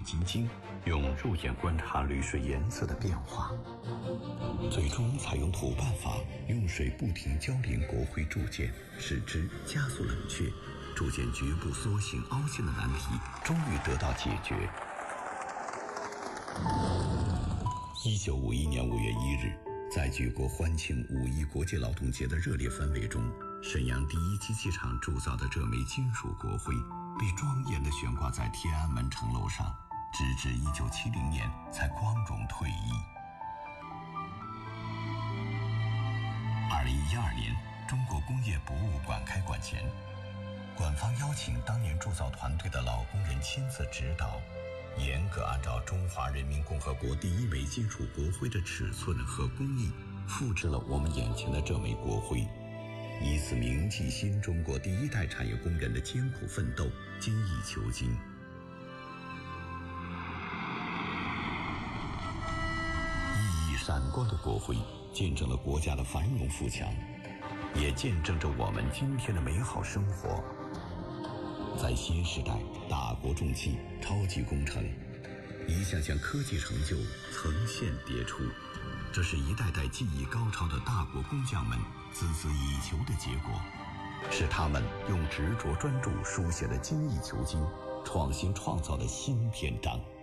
晶晶，用肉眼观察滤水颜色的变化，最终采用土办法，用水不停浇淋国徽铸件，使之加速冷却，铸件局部缩形凹陷的难题终于得到解决。1951年5月1日，在举国欢庆5·1国际劳动节的热烈氛围中，沈阳第一机器厂铸造的这枚金属国徽被庄严地悬挂在天安门城楼上，直至1970年才光荣退役。2012年，中国工业博物馆开馆前，馆方邀请当年铸造团队的老工人亲自指导，严格按照中华人民共和国第一枚金属国徽的尺寸和工艺，复制了我们眼前的这枚国徽，以此铭记新中国第一代产业工人的艰苦奋斗，精益求精。熠熠闪光的国徽见证了国家的繁荣富强，也见证着我们今天的美好生活。在新时代，大国重器、超级工程，一项项科技成就层现迭出，这是一代代技艺高超的大国工匠们孜孜以求的结果，是他们用执着专注书写的精益求精、创新创造的新篇章。